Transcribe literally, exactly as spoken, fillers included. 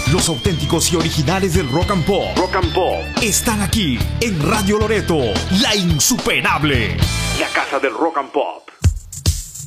Los auténticos y originales del rock and pop. Rock and pop. Están aquí en Radio Loreto, la insuperable. La casa del rock and pop.